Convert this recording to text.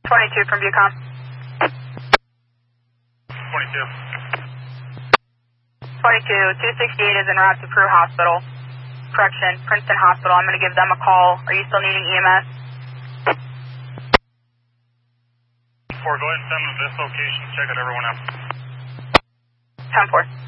22 from Bucom. 22. 22, 268 is en route to Peru Hospital. Correction, Princeton Hospital. I'm going to give them a call. Are you still needing EMS? 4, go ahead and send them to this location. Check it everyone out. 10-4.